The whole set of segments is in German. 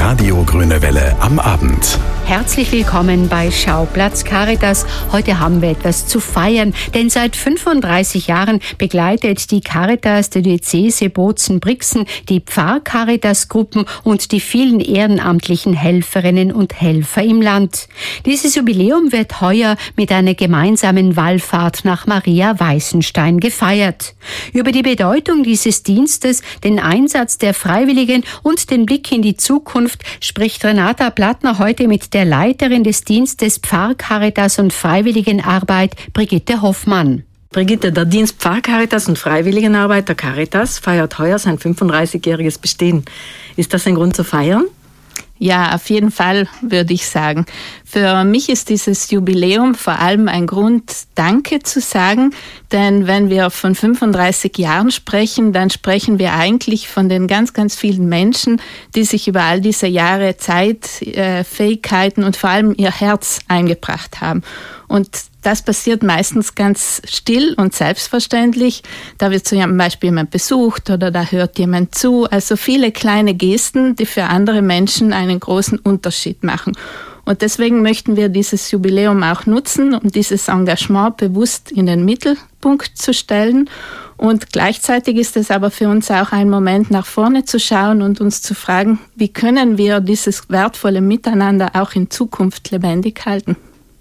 Radio Grüne Welle am Abend. Herzlich willkommen bei Schauplatz Caritas. Heute haben wir etwas zu feiern, denn seit 35 Jahren begleitet die Caritas der Diözese Bozen-Brixen die Pfarr-Caritas-Gruppen und die vielen ehrenamtlichen Helferinnen und Helfer im Land. Dieses Jubiläum wird heuer mit einer gemeinsamen Wallfahrt nach Maria Weißenstein gefeiert. Über die Bedeutung dieses Dienstes, den Einsatz der Freiwilligen und den Blick in die Zukunft spricht Renata Plattner heute mit der Leiterin des Dienstes Pfarr-Caritas und Freiwilligenarbeit, Brigitte Hoffmann. Brigitte, der Dienst Pfarr-Caritas und Freiwilligenarbeit der Caritas feiert heuer sein 35-jähriges Bestehen. Ist das ein Grund zu feiern? Ja, auf jeden Fall, würde ich sagen. Für mich ist dieses Jubiläum vor allem ein Grund, Danke zu sagen. Denn wenn wir von 35 Jahren sprechen, dann sprechen wir eigentlich von den ganz, ganz vielen Menschen, die sich über all diese Jahre Zeit, Fähigkeiten und vor allem ihr Herz eingebracht haben. Und das passiert meistens ganz still und selbstverständlich. Da wird zum Beispiel jemand besucht oder da hört jemand zu. Also viele kleine Gesten, die für andere Menschen einen großen Unterschied machen. Und deswegen möchten wir dieses Jubiläum auch nutzen, um dieses Engagement bewusst in den Mittelpunkt zu stellen. Und gleichzeitig ist es aber für uns auch ein Moment, nach vorne zu schauen und uns zu fragen, wie können wir dieses wertvolle Miteinander auch in Zukunft lebendig halten.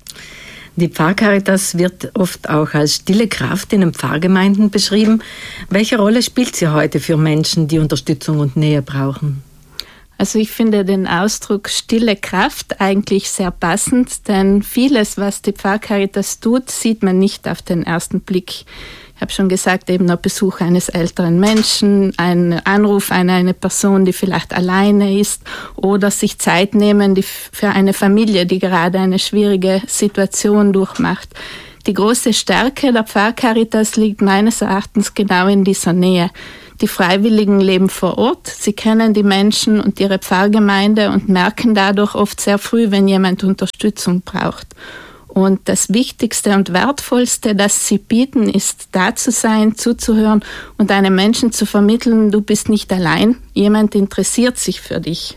Die Pfarr-Caritas wird oft auch als stille Kraft in den Pfarrgemeinden beschrieben. Welche Rolle spielt sie heute für Menschen, die Unterstützung und Nähe brauchen? Also ich finde den Ausdruck stille Kraft eigentlich sehr passend, denn vieles, was die Pfarr-Caritas tut, sieht man nicht auf den ersten Blick. Ich habe schon gesagt, eben der Besuch eines älteren Menschen, ein Anruf an eine Person, die vielleicht alleine ist oder sich Zeit nehmen für eine Familie, die gerade eine schwierige Situation durchmacht. Die große Stärke der Pfarr-Caritas liegt meines Erachtens genau in dieser Nähe. Die Freiwilligen leben vor Ort, sie kennen die Menschen und ihre Pfarrgemeinde und merken dadurch oft sehr früh, wenn jemand Unterstützung braucht. Und das Wichtigste und Wertvollste, das sie bieten, ist, da zu sein, zuzuhören und einem Menschen zu vermitteln, du bist nicht allein, jemand interessiert sich für dich.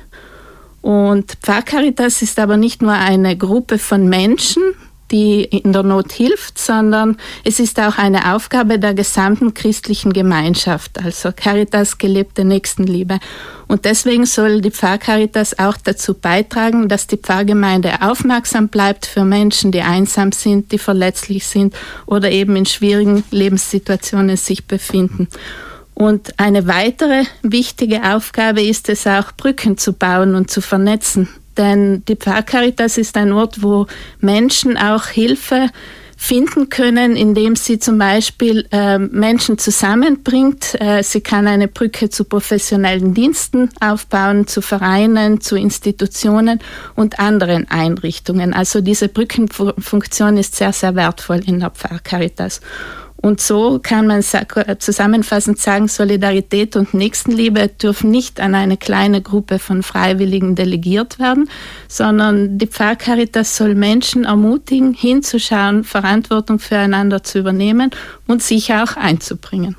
Und Pfarr-Caritas ist aber nicht nur eine Gruppe von Menschen, die in der Not hilft, sondern es ist auch eine Aufgabe der gesamten christlichen Gemeinschaft, also Caritas, gelebte Nächstenliebe. Und deswegen soll die Pfarr-Caritas auch dazu beitragen, dass die Pfarrgemeinde aufmerksam bleibt für Menschen, die einsam sind, die verletzlich sind oder eben in schwierigen Lebenssituationen sich befinden. Und eine weitere wichtige Aufgabe ist es auch, Brücken zu bauen und zu vernetzen. Denn die Pfarr-Caritas ist ein Ort, wo Menschen auch Hilfe finden können, indem sie zum Beispiel Menschen zusammenbringt. Sie kann eine Brücke zu professionellen Diensten aufbauen, zu Vereinen, zu Institutionen und anderen Einrichtungen. Also diese Brückenfunktion ist sehr, sehr wertvoll in der Pfarr-Caritas. Und so kann man zusammenfassend sagen, Solidarität und Nächstenliebe dürfen nicht an eine kleine Gruppe von Freiwilligen delegiert werden, sondern die Pfarr-Caritas soll Menschen ermutigen, hinzuschauen, Verantwortung füreinander zu übernehmen und sich auch einzubringen.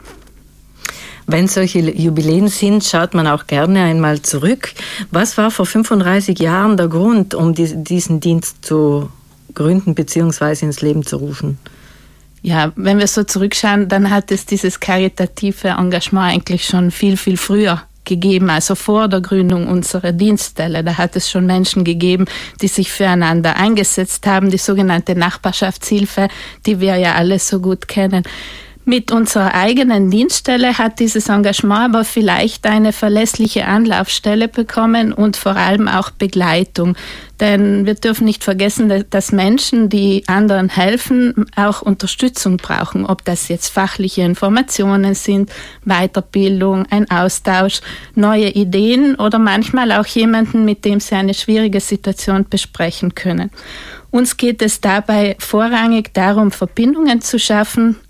Wenn solche Jubiläen sind, schaut man auch gerne einmal zurück. Was war vor 35 Jahren der Grund, um diesen Dienst zu gründen bzw. ins Leben zu rufen? Ja, wenn wir so zurückschauen, dann hat es dieses karitative Engagement eigentlich schon viel, viel früher gegeben, also vor der Gründung unserer Dienststelle. Da hat es schon Menschen gegeben, die sich füreinander eingesetzt haben, die sogenannte Nachbarschaftshilfe, die wir ja alle so gut kennen. Mit unserer eigenen Dienststelle hat dieses Engagement aber vielleicht eine verlässliche Anlaufstelle bekommen und vor allem auch Begleitung. Denn wir dürfen nicht vergessen, dass Menschen, die anderen helfen, auch Unterstützung brauchen. Ob das jetzt fachliche Informationen sind, Weiterbildung, ein Austausch, neue Ideen oder manchmal auch jemanden, mit dem sie eine schwierige Situation besprechen können. Uns geht es dabei vorrangig darum, Verbindungen zu schaffen,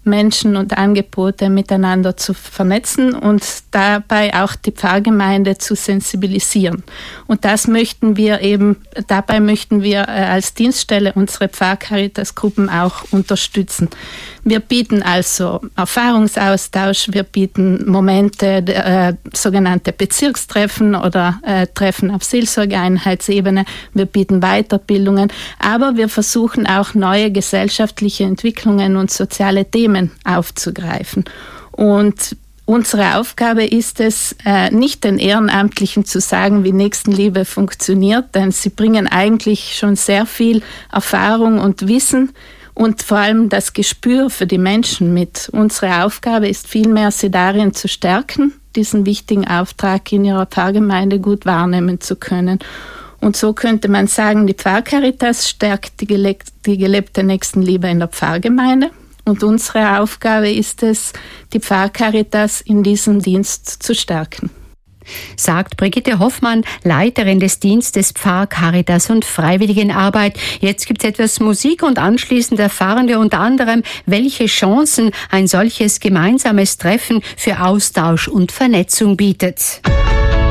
Menschen und Angebote miteinander zu vernetzen und dabei auch die Pfarrgemeinde zu sensibilisieren. Und dabei möchten wir als Dienststelle unsere Pfarrcaritas-Gruppen auch unterstützen. Wir bieten also Erfahrungsaustausch, wir bieten Momente, sogenannte Bezirkstreffen oder Treffen auf Seelsorgeeinheitsebene, wir bieten Weiterbildungen, aber wir versuchen auch neue gesellschaftliche Entwicklungen und soziale Themen aufzugreifen. Und unsere Aufgabe ist es, nicht den Ehrenamtlichen zu sagen, wie Nächstenliebe funktioniert, denn sie bringen eigentlich schon sehr viel Erfahrung und Wissen und vor allem das Gespür für die Menschen mit. Unsere Aufgabe ist vielmehr, sie darin zu stärken, diesen wichtigen Auftrag in ihrer Pfarrgemeinde gut wahrnehmen zu können. Und so könnte man sagen, die Pfarrcaritas stärkt die gelebte Nächstenliebe in der Pfarrgemeinde. Und unsere Aufgabe ist es, die Pfarrcaritas in diesem Dienst zu stärken. Sagt Brigitte Hoffmann, Leiterin des Dienstes Pfarrcaritas und Freiwilligenarbeit. Jetzt gibt es etwas Musik und anschließend erfahren wir unter anderem, welche Chancen ein solches gemeinsames Treffen für Austausch und Vernetzung bietet.